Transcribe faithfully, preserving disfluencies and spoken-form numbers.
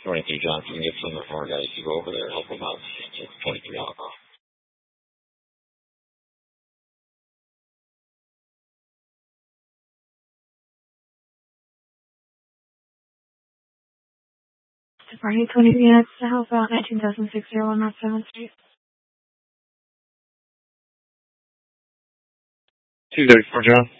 twenty-three Johnson, get some of our guys to go over there and help them out. It's twenty-three alcohol. Departing twenty-three units to help out nineteen thousand six oh one North seventh Street. two thirty-four, John.